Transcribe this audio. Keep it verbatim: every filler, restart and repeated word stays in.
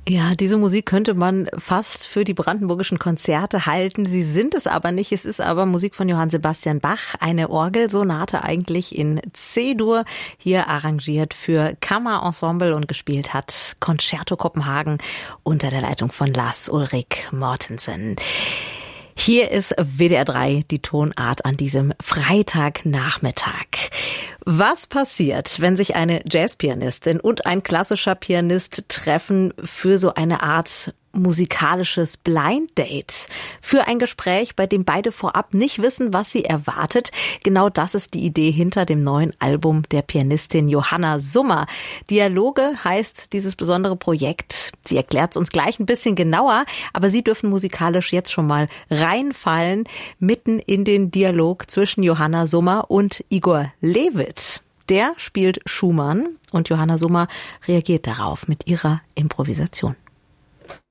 Ja, diese Musik könnte man fast für die brandenburgischen Konzerte halten. Sie sind es aber nicht. Es ist aber Musik von Johann Sebastian Bach, eine Orgelsonate eigentlich in C-Dur, hier arrangiert für Kammerensemble und gespielt hat Concerto Kopenhagen unter der Leitung von Lars Ulrik Mortensen. Hier ist W D R drei, die Tonart an diesem Freitagnachmittag. Was passiert, wenn sich eine Jazzpianistin und ein klassischer Pianist treffen für so eine Art musikalisches Blind Date? Für ein Gespräch, bei dem beide vorab nicht wissen, was sie erwartet. Genau das ist die Idee hinter dem neuen Album der Pianistin Johanna Summer. Dialoge heißt dieses besondere Projekt. Sie erklärt es uns gleich ein bisschen genauer, aber Sie dürfen musikalisch jetzt schon mal reinfallen, mitten in den Dialog zwischen Johanna Summer und Igor Levit. Der spielt Schumann und Johanna Summer reagiert darauf mit ihrer Improvisation.